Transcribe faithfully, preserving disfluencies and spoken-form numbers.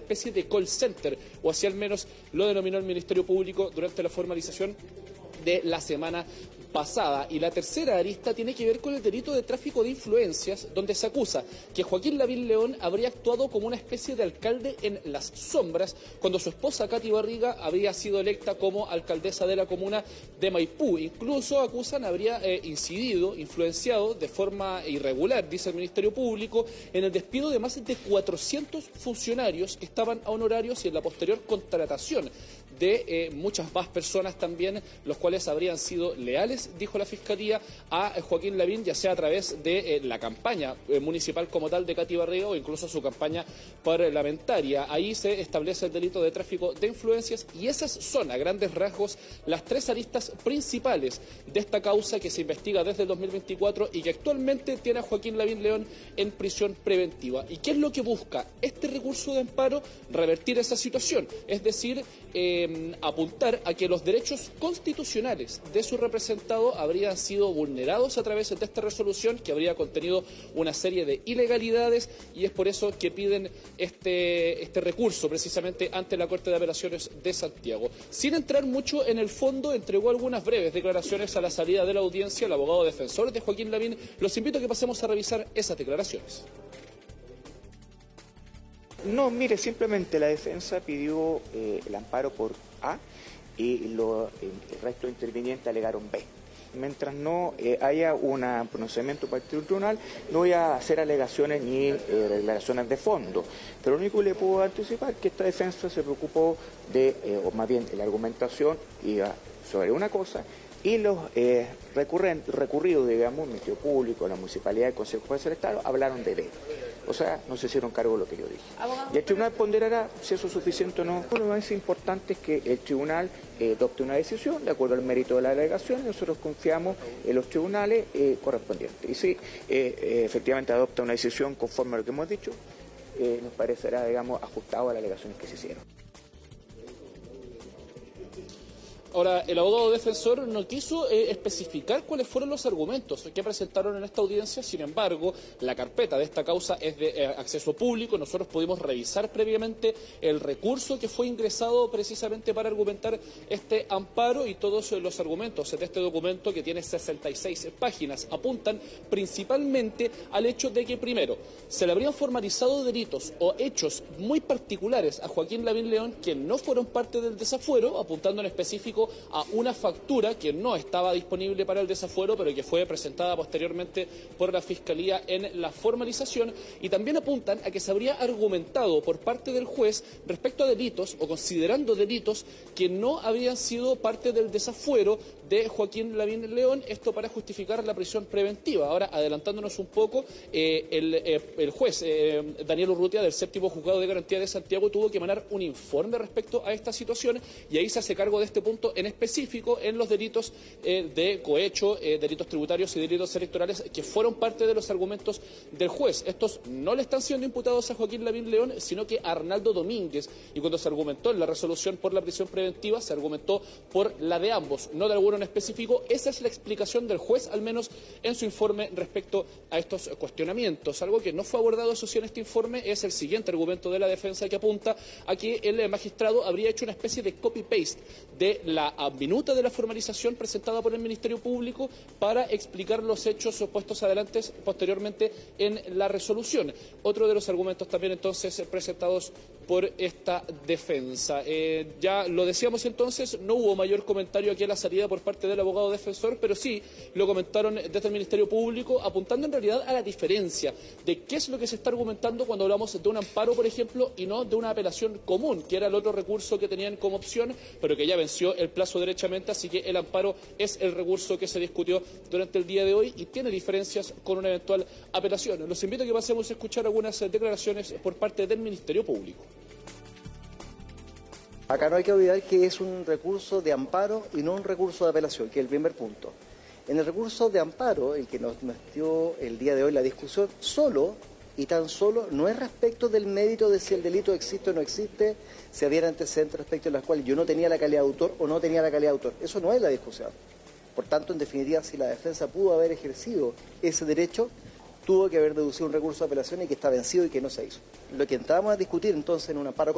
especie de call center, o así al menos lo denominó el Ministerio Público durante la formalización de la semana pasada. Y la tercera arista tiene que ver con el delito de tráfico de influencias, donde se acusa que Joaquín Lavín León habría actuado como una especie de alcalde en las sombras cuando su esposa Katy Barriga había sido electa como alcaldesa de la comuna de Maipú. Incluso acusan habría eh, incidido, influenciado de forma irregular, dice el Ministerio Público, en el despido de más de cuatrocientos funcionarios que estaban a honorarios y en la posterior contratación de eh, muchas más personas también, los cuales habrían sido leales, dijo la Fiscalía, a eh, Joaquín Lavín, ya sea a través de eh, la campaña eh, municipal como tal de Katy Barriga o incluso su campaña parlamentaria. Ahí se establece el delito de tráfico de influencias y esas son, a grandes rasgos, las tres aristas principales de esta causa que se investiga desde el dos mil veinticuatro y que actualmente tiene a Joaquín Lavín León en prisión preventiva. ¿Y qué es lo que busca este recurso de amparo? Revertir esa situación, es decir, eh, apuntar a que los derechos constitucionales de su representado habrían sido vulnerados a través de esta resolución que habría contenido una serie de ilegalidades, y es por eso que piden este, este recurso precisamente ante la Corte de Apelaciones de Santiago. Sin entrar mucho en el fondo, entregó algunas breves declaraciones a la salida de la audiencia el abogado defensor de Joaquín Lavín. Los invito a que pasemos a revisar esas declaraciones. No, mire, simplemente la defensa pidió eh, el amparo por A y lo, eh, el resto de intervinientes alegaron B. Mientras no eh, haya un pronunciamiento por el tribunal, no voy a hacer alegaciones ni eh, declaraciones de fondo. Pero lo único que le puedo anticipar es que esta defensa se preocupó de, eh, o más bien la argumentación iba sobre una cosa, y los eh, recurridos, digamos, el Ministerio Público, la Municipalidad, el Consejo Juez del Estado, hablaron de B. O sea, no se hicieron cargo de lo que yo dije. Abogado, y el tribunal ponderará si eso es suficiente o no. Lo más importante es que el tribunal eh, adopte una decisión de acuerdo al mérito de la alegación, y nosotros confiamos en los tribunales eh, correspondientes. Y si eh, eh, efectivamente adopta una decisión conforme a lo que hemos dicho, eh, nos parecerá, digamos, ajustado a las alegaciones que se hicieron. Ahora, el abogado defensor no quiso eh, especificar cuáles fueron los argumentos que presentaron en esta audiencia. Sin embargo, la carpeta de esta causa es de eh, acceso público. Nosotros pudimos revisar previamente el recurso que fue ingresado precisamente para argumentar este amparo, y todos los argumentos de este documento, que tiene sesenta y seis páginas, apuntan principalmente al hecho de que, primero, se le habrían formalizado delitos o hechos muy particulares a Joaquín Lavín León que no fueron parte del desafuero, apuntando en específico a una factura que no estaba disponible para el desafuero, pero que fue presentada posteriormente por la Fiscalía en la formalización, y también apuntan a que se habría argumentado por parte del juez respecto a delitos, o considerando delitos, que no habían sido parte del desafuero de Joaquín Lavín León, esto para justificar la prisión preventiva. Ahora, adelantándonos un poco, eh, el, eh, el juez eh, Daniel Urrutia, del séptimo Juzgado de Garantía de Santiago, tuvo que emanar un informe respecto a esta situación, y ahí se hace cargo de este punto en específico en los delitos eh, de cohecho, eh, delitos tributarios y delitos electorales, que fueron parte de los argumentos del juez. Estos no le están siendo imputados a Joaquín Lavín León, sino que a Arnaldo Domínguez, y cuando se argumentó en la resolución por la prisión preventiva, se argumentó por la de ambos, no de alguno en específico. Esa es la explicación del juez, al menos en su informe respecto a estos cuestionamientos. Algo que no fue abordado, eso sí, en este informe, es el siguiente argumento de la defensa, que apunta a que el magistrado habría hecho una especie de copy-paste de la la minuta de la formalización presentada por el Ministerio Público para explicar los hechos puestos adelante posteriormente en la resolución. Otro de los argumentos también entonces presentados por esta defensa. Eh, ya lo decíamos entonces, no hubo mayor comentario aquí a la salida por parte del abogado defensor, pero sí lo comentaron desde el Ministerio Público, apuntando en realidad a la diferencia de qué es lo que se está argumentando cuando hablamos de un amparo, por ejemplo, y no de una apelación común, que era el otro recurso que tenían como opción, pero que ya venció el plazo derechamente, así que el amparo es el recurso que se discutió durante el día de hoy y tiene diferencias con una eventual apelación. Los invito a que pasemos a escuchar algunas declaraciones por parte del Ministerio Público. Acá no hay que olvidar que es un recurso de amparo y no un recurso de apelación, que es el primer punto. En el recurso de amparo, el que nos, nos dio el día de hoy la discusión, solo y tan solo no es respecto del mérito de si el delito existe o no existe, si había antecedentes respecto a los cuales yo no tenía la calidad de autor o no tenía la calidad de autor. Eso no es la discusión. Por tanto, en definitiva, si la defensa pudo haber ejercido ese derecho, tuvo que haber deducido un recurso de apelación y que está vencido y que no se hizo. Lo que entramos a discutir entonces en un amparo